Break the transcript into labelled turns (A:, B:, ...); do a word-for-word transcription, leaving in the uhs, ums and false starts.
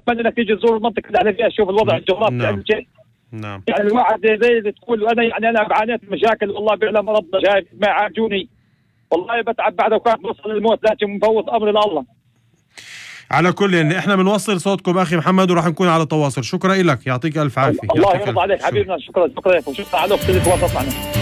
A: اتمنى انك تيجي تزور المنطقه اللي احنا فيها تشوف الوضع الجغرافي.
B: نعم.
A: يعني
B: نعم.
A: يعني الواحد زي اللي تقول انا يعني انا بعانيت مشاكل والله بيعلم ربنا، شايف ما يعالجوني والله بتعب بعد وكان بوصل للموت، لكن مفوض امري لله.
B: على كل يعني احنا بنوصل صوتكم اخي محمد وراح نكون على تواصل. شكرا لك، يعطيك الف عافيه.
A: الله يرضى عليك حبيبنا. شكرا شكرا شكرا على الوقت اللي تواصلت معنا.